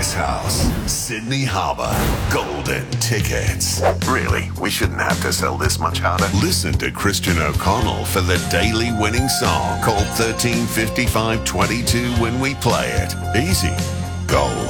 Icehouse, Sydney Harbour, golden tickets. Really? We shouldn't have to sell this much harder. Listen to Christian O'Connell for the daily winning song called 135522 when we play it. Easy. Gold.